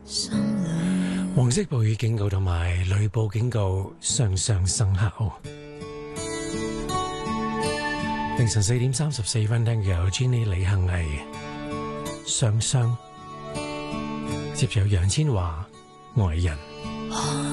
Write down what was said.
黃色暴雨警告同埋雷暴警告雙雙生效。凌晨4點34分，聽由 Jenny 李幸倪雙雙，接住有楊千嬅愛人。